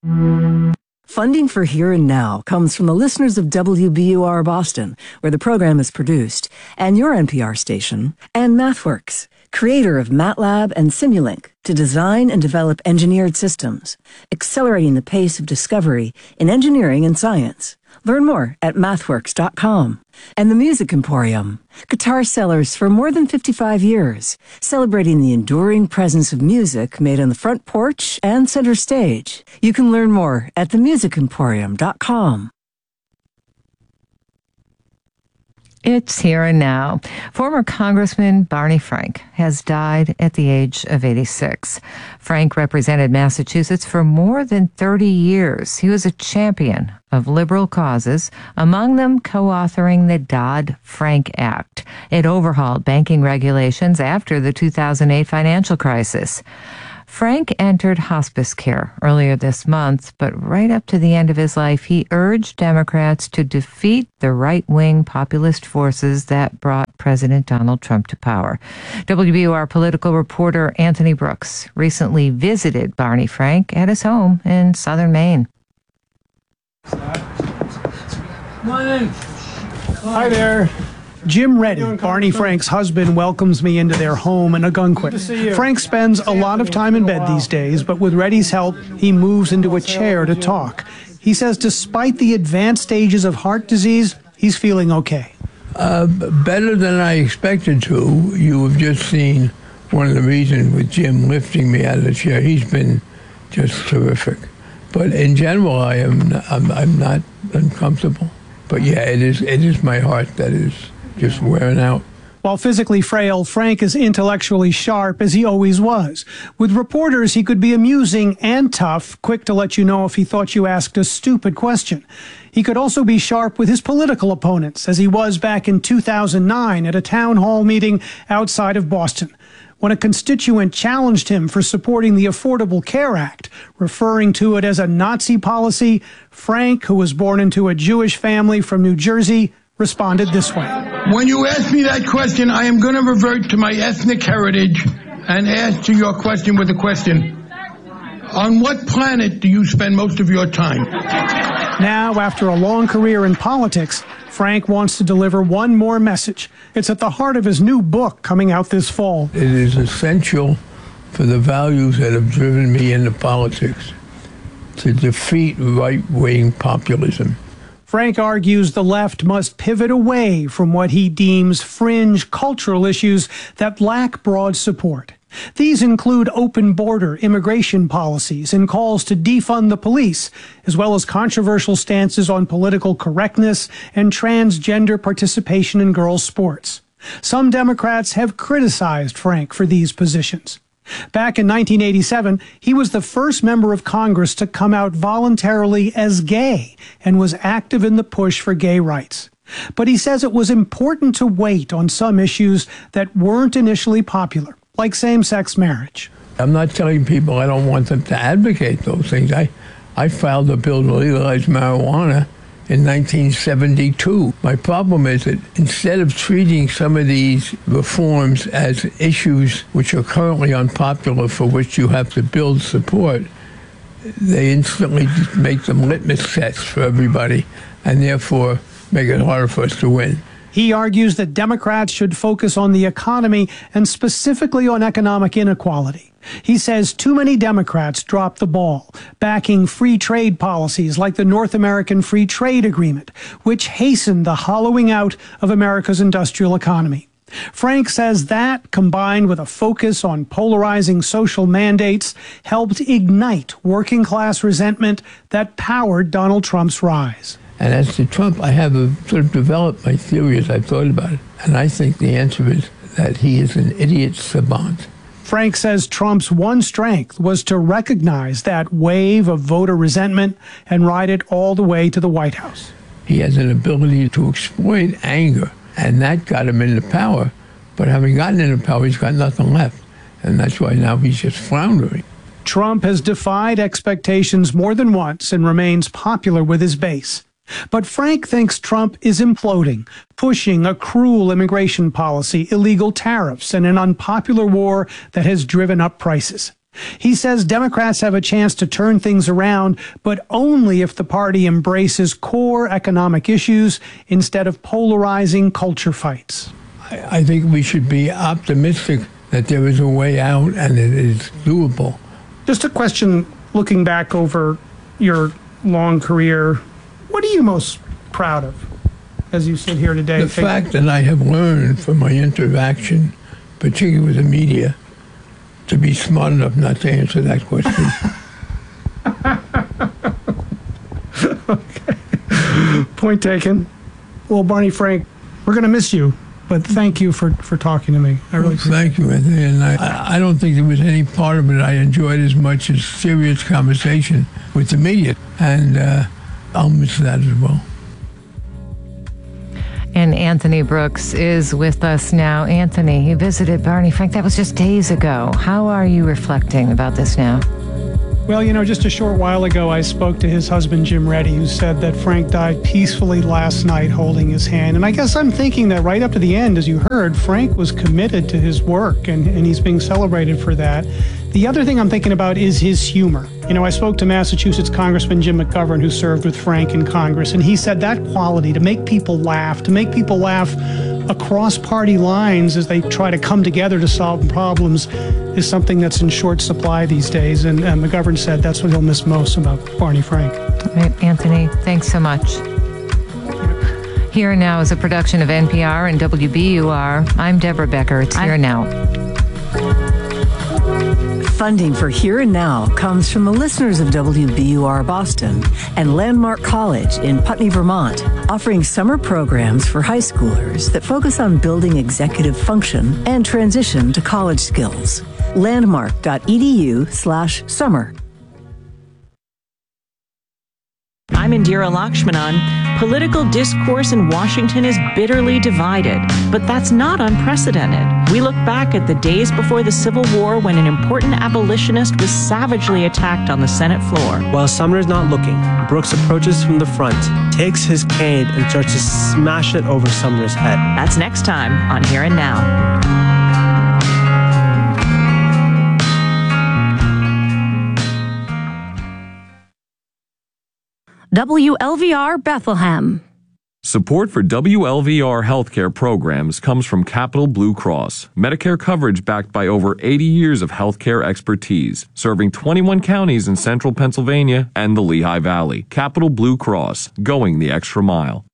Funding for Here and Now comes from the listeners of WBUR Boston, where the program is produced, and your NPR station, and MathWorks, creator of MATLAB and Simulink, to design and develop engineered systems, accelerating the pace of discovery in engineering and science. Learn more at mathworks.com. And the Music Emporium, guitar sellers for more than 55 years, celebrating the enduring presence of music made on the front porch and center stage. You can learn more at themusicemporium.com. It's Here and Now. Former Congressman Barney Frank has died at the age of 86. Frank represented Massachusetts for more than 30 years. He was a champion of liberal causes, among them co-authoring the Dodd-Frank Act. It overhauled banking regulations after the 2008 financial crisis. Frank entered hospice care earlier this month, but right up to the end of his life, he urged Democrats to defeat the right-wing populist forces that brought President Donald Trump to power. WBUR political reporter Anthony Brooks recently visited Barney Frank at his home in southern Maine. Hi there. Jim Reddy, Barney Frank's husband, welcomes me into their home in Algonquin. Frank spends a lot of time in bed these days, but with Reddy's help, he moves into a chair to talk. He says despite the advanced stages of heart disease, he's feeling okay. Better than I expected to. You have just seen one of the reasons with Jim lifting me out of the chair. He's been just terrific. But in general, I'm not uncomfortable. But yeah, it is my heart that is just wearing out. While physically frail, Frank is intellectually sharp, as he always was. With reporters, he could be amusing and tough, quick to let you know if he thought you asked a stupid question. He could also be sharp with his political opponents, as he was back in 2009 at a town hall meeting outside of Boston, when a constituent challenged him for supporting the Affordable Care Act, referring to it as a Nazi policy. Frank, who was born into a Jewish family from New Jersey, responded this way. When you ask me that question, I am going to revert to my ethnic heritage and answer your question with a question. On what planet do you spend most of your time? Now, after a long career in politics, Frank wants to deliver one more message. It's at the heart of his new book coming out this fall. It is essential for the values that have driven me into politics to defeat right-wing populism. Frank argues the left must pivot away from what he deems fringe cultural issues that lack broad support. These include open border immigration policies and calls to defund the police, as well as controversial stances on political correctness and transgender participation in girls' sports. Some Democrats have criticized Frank for these positions. Back in 1987, he was the first member of Congress to come out voluntarily as gay and was active in the push for gay rights. But he says it was important to wait on some issues that weren't initially popular, like same-sex marriage. I'm not telling people I don't want them to advocate those things. I filed a bill to legalize marijuana in 1972. My problem is that instead of treating some of these reforms as issues which are currently unpopular for which you have to build support, they instantly just make them litmus tests for everybody and therefore make it harder for us to win. He argues that Democrats should focus on the economy and specifically on economic inequality. He says too many Democrats dropped the ball, backing free trade policies like the North American Free Trade Agreement, which hastened the hollowing out of America's industrial economy. Frank says that, combined with a focus on polarizing social mandates, helped ignite working-class resentment that powered Donald Trump's rise. And as to Trump, I have sort of developed my theory as I've thought about it. And I think the answer is that he is an idiot savant. Frank says Trump's one strength was to recognize that wave of voter resentment and ride it all the way to the White House. He has an ability to exploit anger, and that got him into power. But having gotten into power, he's got nothing left. And that's why now he's just floundering. Trump has defied expectations more than once and remains popular with his base. But Frank thinks Trump is imploding, pushing a cruel immigration policy, illegal tariffs, and an unpopular war that has driven up prices. He says Democrats have a chance to turn things around, but only if the party embraces core economic issues instead of polarizing culture fights. I think we should be optimistic that there is a way out and it is doable. Just a question, looking back over your long career, what are you most proud of as you sit here today? The fact that I have learned from my interaction, particularly with the media, to be smart enough not to answer that question. Okay. Point taken. Well, Barney Frank, we're going to miss you, but thank you for talking to me. I really Thank you, Anthony. And I don't think there was any part of it I enjoyed as much as serious conversation with the media. And I'll miss that as well. And Anthony Brooks is with us now. Anthony, you visited Barney Frank. That was just days ago. How are you reflecting about this now? Well, just a short while ago, I spoke to his husband, Jim Reddy, who said that Frank died peacefully last night holding his hand. And I guess I'm thinking that right up to the end, as you heard, Frank was committed to his work, and he's being celebrated for that. The other thing I'm thinking about is his humor. I spoke to Massachusetts Congressman Jim McGovern, who served with Frank in Congress, and he said that quality, to make people laugh across party lines as they try to come together to solve problems, is something that's in short supply these days. And McGovern said that's what he'll miss most about Barney Frank. All right, Anthony, thanks so much. Here and Now is a production of NPR and WBUR. I'm Deborah Becker. It's Here and Now. Funding for Here and Now comes from the listeners of WBUR Boston and Landmark College in Putney, Vermont, offering summer programs for high schoolers that focus on building executive function and transition to college skills. Landmark.edu/summer. I'm Indira Lakshmanan. Political discourse in Washington is bitterly divided, but that's not unprecedented. We look back at the days before the Civil War when an important abolitionist was savagely attacked on the Senate floor. While Sumner's not looking, Brooks approaches from the front, takes his cane, and starts to smash it over Sumner's head. That's next time on Here and Now. WLVR Bethlehem. Support for WLVR healthcare programs comes from Capital Blue Cross, Medicare coverage backed by over 80 years of healthcare expertise, serving 21 counties in central Pennsylvania and the Lehigh Valley. Capital Blue Cross, going the extra mile.